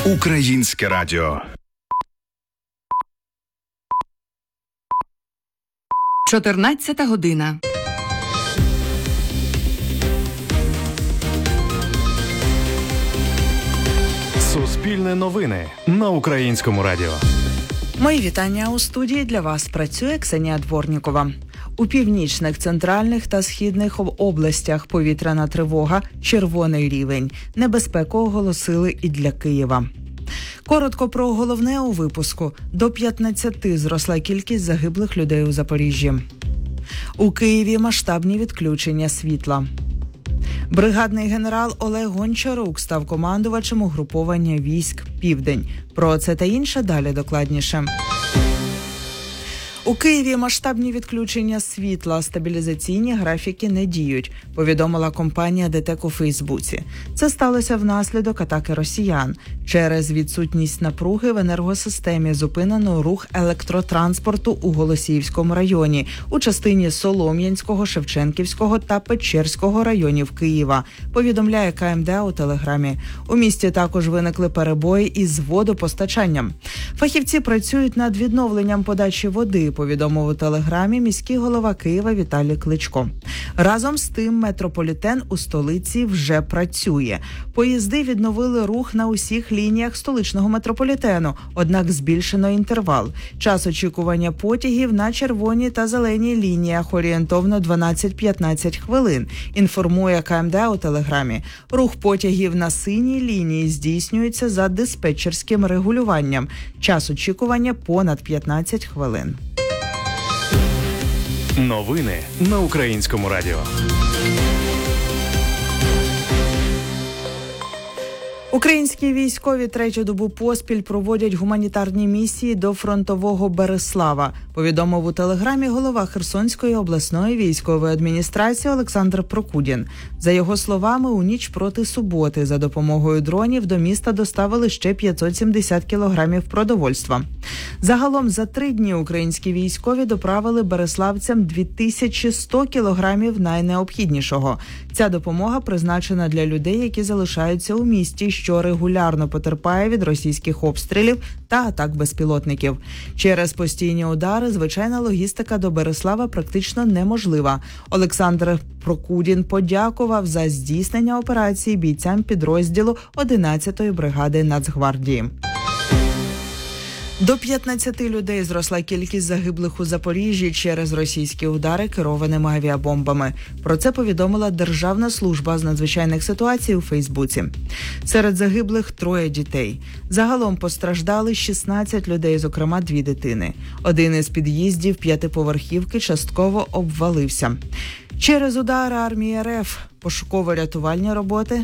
Українське радіо. 14 година. Суспільне новини на Українському радіо. Мої вітання. У студії для вас працює Ксенія Дворнікова. У північних, центральних та східних областях повітряна тривога, червоний рівень. Небезпеку оголосили і для Києва. Коротко про головне у випуску. До 15 зросла кількість загиблих людей у Запоріжжі. У Києві масштабні відключення світла. Бригадний генерал Олег Гончарук став командувачем угруповання військ «Південь». Про це та інше далі докладніше. У Києві масштабні відключення світла, стабілізаційні графіки не діють, повідомила компанія ДТЕК у Фейсбуці. Це сталося внаслідок атаки росіян. Через відсутність напруги в енергосистемі зупинено рух електротранспорту у Голосіївському районі, у частині Солом'янського, Шевченківського та Печерського районів Києва, повідомляє КМДА у Телеграмі. У місті також виникли перебої із водопостачанням. Фахівці працюють над відновленням подачі води, повідомив у Телеграмі міський голова Києва Віталій Кличко. Разом з тим, метрополітен у столиці вже працює. Поїзди відновили рух на усіх лініях столичного метрополітену, однак збільшено інтервал. Час очікування потягів на червоній та зеленій лініях орієнтовно 12-15 хвилин, інформує КМДА у Телеграмі. Рух потягів на синій лінії здійснюється за диспетчерським регулюванням. Час очікування понад 15 хвилин. Новини на Українському радіо. Українські військові третю добу поспіль проводять гуманітарні місії до фронтового Берислава, повідомив у Телеграмі голова Херсонської обласної військової адміністрації Олександр Прокудін. За його словами, у ніч проти суботи за допомогою дронів до міста доставили ще 570 кілограмів продовольства. Загалом за 3 дні українські військові доправили бериславцям 2100 кілограмів найнеобхіднішого. Ця допомога призначена для людей, які залишаються у місті, що регулярно потерпає від російських обстрілів та атак безпілотників. Через постійні удари звичайна логістика до Берислава практично неможлива. Олександр Прокудін подякував за здійснення операції бійцям підрозділу 11-ї бригади Нацгвардії. До 15 людей зросла кількість загиблих у Запоріжжі через російські удари керованими авіабомбами. Про це повідомила Державна служба з надзвичайних ситуацій у Фейсбуці. Серед загиблих 3 дітей. Загалом постраждали 16 людей, зокрема 2 дитини. Один із під'їздів 5-поверхівки частково обвалився. Через удари армії РФ пошуково-рятувальні роботи